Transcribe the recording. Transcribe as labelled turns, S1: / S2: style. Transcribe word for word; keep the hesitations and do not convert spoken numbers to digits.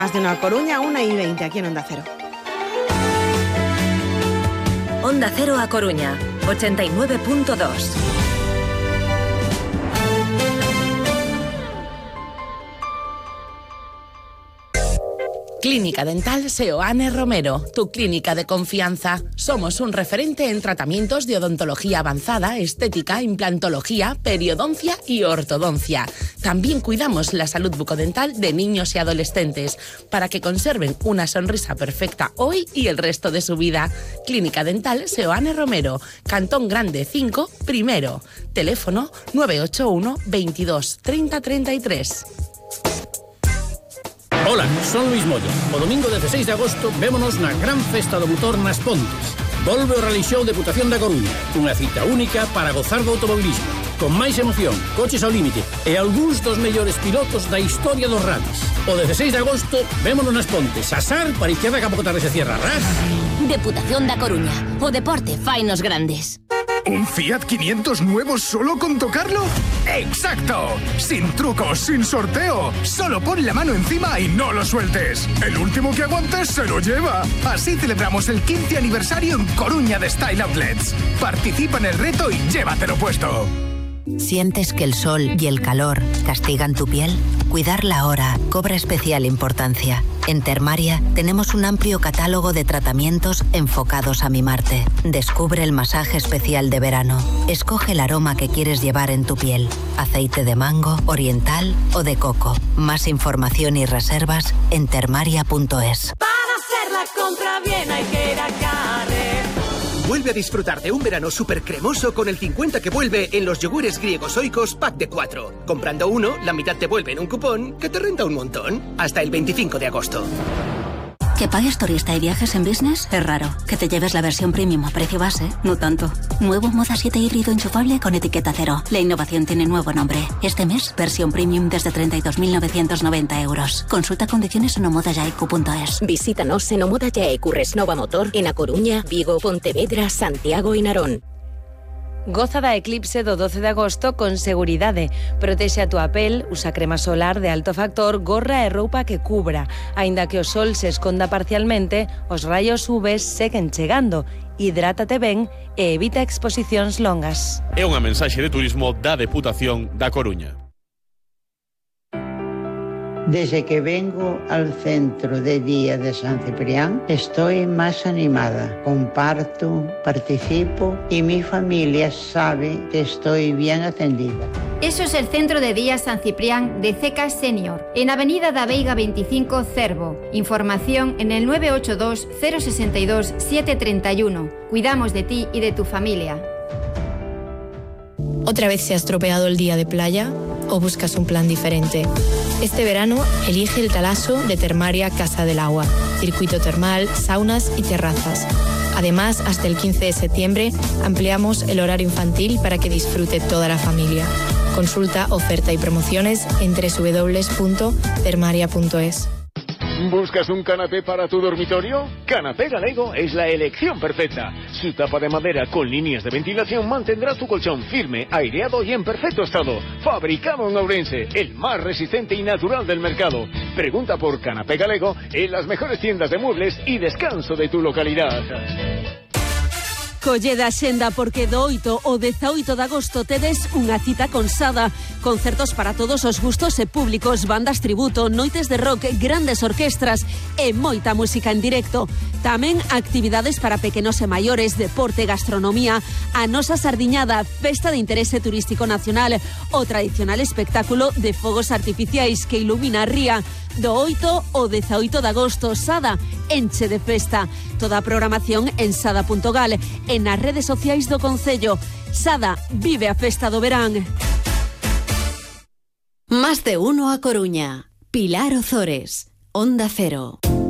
S1: Más de una Coruña, una y veinte, aquí en Onda Cero.
S2: Onda Cero a Coruña, ochenta y nueve punto dos.
S3: Clínica Dental Seoane Romero, tu clínica de confianza. Somos un referente en tratamientos de odontología avanzada, estética, implantología, periodoncia y ortodoncia. También cuidamos la salud bucodental de niños y adolescentes para que conserven una sonrisa perfecta hoy y el resto de su vida. Clínica Dental Seoane Romero, Cantón Grande cinco, primero. Teléfono nueve ocho uno, veintidós, treinta, treinta y tres.
S4: Ola, son Luís Mollo. O domingo dezasseis de agosto vémonos na gran festa do motor nas Pontes. Volve o Rally Show Deputación da Coruña, unha cita única para gozar do automobilismo, con máis emoción, coches ao límite e algúns dos mellores pilotos da historia dos rallies. O dezasseis de agosto vémonos nas Pontes, asar para izquierda que a pouco tarde se cierra, ras.
S5: Deputación da Coruña, o deporte fainos grandes.
S6: ¿Un Fiat quinientos nuevo solo con tocarlo? ¡Exacto! Sin trucos, sin sorteo. Solo pon la mano encima y no lo sueltes. El último que aguantes se lo lleva. Así celebramos el quince aniversario en Coruña de Style Outlets. Participa en el reto y llévatelo puesto.
S7: ¿Sientes que el sol y el calor castigan tu piel? Cuidarla ahora cobra especial importancia. En Termaria tenemos un amplio catálogo de tratamientos enfocados a mimarte. Descubre el masaje especial de verano. Escoge el aroma que quieres llevar en tu piel. Aceite de mango, oriental o de coco. Más información y reservas en termaria punto es.
S8: Para hacer la compra bien hay que ir a Carrer.
S9: Vuelve a disfrutar de un verano súper cremoso con el cincuenta que vuelve en los yogures griegos oikos pack de cuatro. Comprando uno, la mitad te vuelve en un cupón que te renta un montón. Hasta el veinticinco de agosto.
S10: Que pagues turista y viajes en business es raro. Que te lleves la versión premium a precio base, no tanto. Nuevo Moda siete híbrido enchufable con etiqueta cero. La innovación tiene nuevo nombre. Este mes, versión premium desde treinta y dos mil novecientos noventa euros. Consulta condiciones en omoda yaicu punto es.
S11: Visítanos en Omoda Yaicu Resnova Motor en A Coruña, Vigo, Pontevedra, Santiago e Narón.
S12: Goza da eclipse do doce de agosto con seguridade. Protexe a túa pel, usa crema solar de alto factor, gorra e roupa que cubra. Aínda que o sol se esconda parcialmente, os raios U V seguen chegando. Hidrátate ben e evita exposicións longas.
S13: É unha mensaxe de turismo da Deputación da Coruña.
S14: Desde que vengo al centro de día de San Ciprián, estoy más animada. Comparto, participo y mi familia sabe que estoy bien atendida.
S15: Eso es el Centro de Día San Ciprián de C E C A Senior, en Avenida da Veiga veinticinco, Cervo. Información en el nueve ocho dos, cero seis dos, siete tres uno. Cuidamos de ti y de tu familia.
S16: ¿Otra vez se ha estropeado el día de playa o buscas un plan diferente? Este verano elige el Talaso de Termaria Casa del Agua, circuito termal, saunas y terrazas. Además, hasta el quince de septiembre ampliamos el horario infantil para que disfrute toda la familia. Consulta oferta y promociones en doble u doble u doble u punto termaria punto es.
S17: ¿Buscas un canapé para tu dormitorio? Canapé Galego es la elección perfecta. Su tapa de madera con líneas de ventilación mantendrá tu colchón firme, aireado y en perfecto estado. Fabricado en Ourense, el más resistente y natural del mercado. Pregunta por Canapé Galego en las mejores tiendas de muebles y descanso de tu localidad.
S18: Colle da xenda porque do oito ao dezaoito de agosto tedes unha cita con Sada. Concertos para todos os gustos e públicos, bandas tributo, noites de rock, grandes orquestras e moita música en directo. Tamén actividades para pequenos e maiores, deporte, gastronomía, a nosa sardiñada, festa de interese turístico nacional, o tradicional espectáculo de fogos artificiais que ilumina a ría. Do oito ao dezaoito de agosto, Sada enche de festa. Toda a programación en sada punto gal e nas redes sociais do Concello. Sada vive a festa do verán.
S19: Más de uno a Coruña. Pilar Ozores, Onda Cero.